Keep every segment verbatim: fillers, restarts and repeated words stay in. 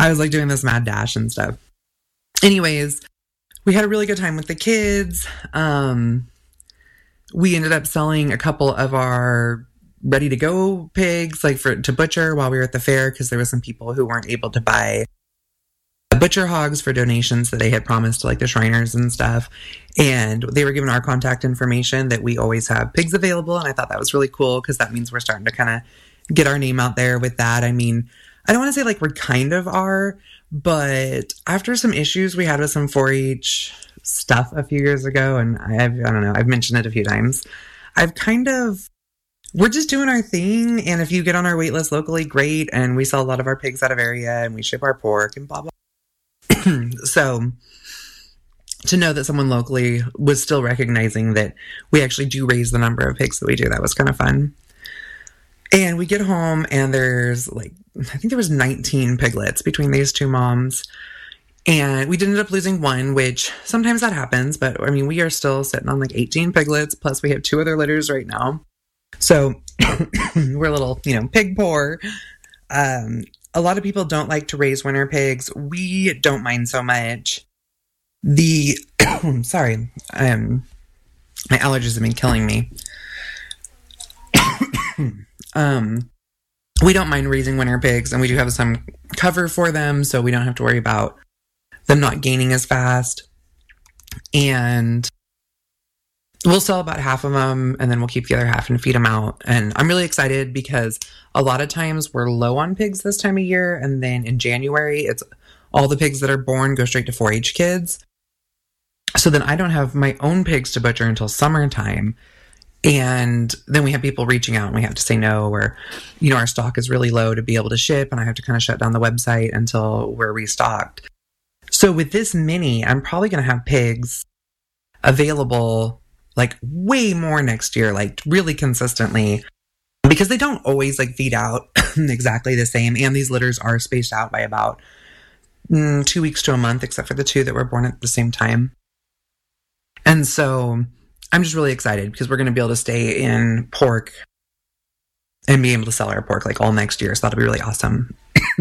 I was like doing this mad dash and stuff. Anyways, we had a really good time with the kids. Um, we ended up selling a couple of our ready to go pigs, like for to butcher while we were at the fair, because there were some people who weren't able to buy butcher hogs for donations that they had promised to like the Shriners and stuff. And they were given our contact information that we always have pigs available. And I thought that was really cool because that means we're starting to kind of get our name out there with that. I mean, I don't want to say like we kind of are, but after some issues we had with some four H stuff a few years ago, and I've, I don't know, I've mentioned it a few times. I've kind of, we're just doing our thing. And if you get on our wait list locally, great. And we sell a lot of our pigs out of area and we ship our pork and blah, blah. So to know that someone locally was still recognizing that we actually do raise the number of pigs that we do, that was kind of fun. And we get home and there's like, I think there was nineteen piglets between these two moms. And we did end up losing one, which sometimes that happens. But I mean, we are still sitting on like eighteen piglets. Plus we have two other litters right now. So we're a little, you know, pig poor. Um, a lot of people don't like to raise winter pigs. We don't mind so much. The, sorry, um, my allergies have been killing me. um, we don't mind raising winter pigs, and we do have some cover for them, so we don't have to worry about them not gaining as fast. And we'll sell about half of them, and then we'll keep the other half and feed them out. And I'm really excited because a lot of times we're low on pigs this time of year, and then in January, it's all the pigs that are born go straight to four H kids. So then I don't have my own pigs to butcher until summertime. And then we have people reaching out and we have to say no, or, you know, our stock is really low to be able to ship, and I have to kind of shut down the website until we're restocked. So with this mini, I'm probably going to have pigs available like way more next year, like really consistently, because they don't always like feed out exactly the same. And these litters are spaced out by about mm, two weeks to a month, except for the two that were born at the same time. And so I'm just really excited because we're going to be able to stay in pork and be able to sell our pork like all next year. So that'll be really awesome.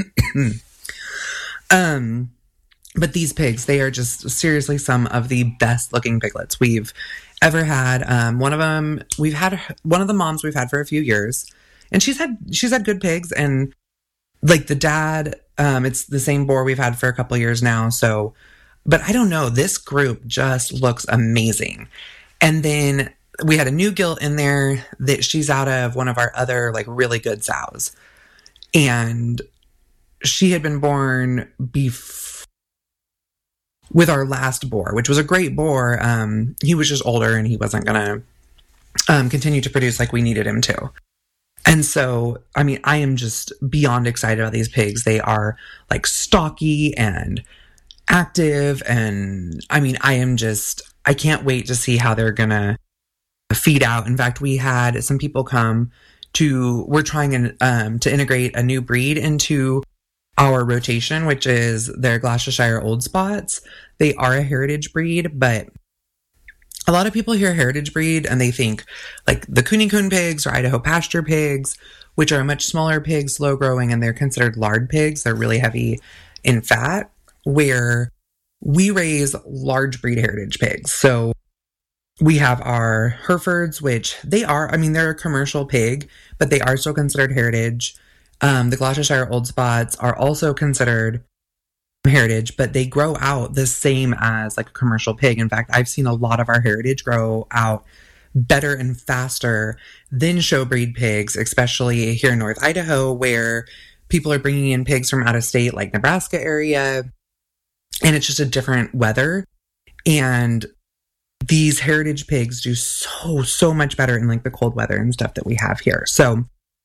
um, but these pigs, they are just seriously some of the best looking piglets we've ever had. Um, one of them, we've had one of the moms we've had for a few years, and she's had, she's had good pigs. And like the dad, um, it's the same boar we've had for a couple years now. So, but I don't know, this group just looks amazing. And then we had a new gilt in there that she's out of one of our other like really good sows. And she had been born before with our last boar, which was a great boar. Um, he was just older and he wasn't going to um, continue to produce like we needed him to. And so, I mean, I am just beyond excited about these pigs. They are like stocky and active. And I mean, I am just, I can't wait to see how they're going to feed out. In fact, we had some people come to, we're trying an, um, to integrate a new breed into our rotation, which is their Gloucestershire Old Spots. They are a heritage breed, but a lot of people hear heritage breed and they think like the Koonie Coon pigs or Idaho pasture pigs, which are much smaller pigs, slow growing, and they're considered lard pigs. They're really heavy in fat, where we raise large breed heritage pigs. So we have our Herefords, which they are, I mean, they're a commercial pig, but they are still considered heritage. Um, the Gloucestershire Old Spots are also considered heritage, but they grow out the same as like a commercial pig. In fact, I've seen a lot of our heritage grow out better and faster than show breed pigs, especially here in North Idaho, where people are bringing in pigs from out of state, like Nebraska area. And it's just a different weather. And these heritage pigs do so, so much better in like the cold weather and stuff that we have here. So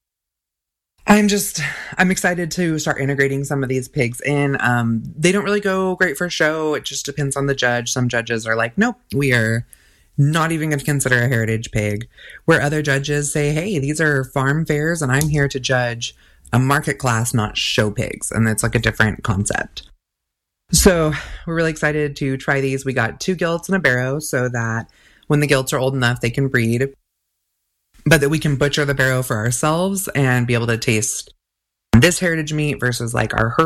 I'm just, I'm excited to start integrating some of these pigs in. Um, they don't really go great for show. It just depends on the judge. Some judges are like, nope, we are not even going to consider a heritage pig. Where other judges say, hey, these are farm fairs and I'm here to judge a market class, not show pigs. And it's like a different concept. So we're really excited to try these. We got two gilts and a barrow so that when the gilts are old enough, they can breed, but that we can butcher the barrow for ourselves and be able to taste this heritage meat versus like our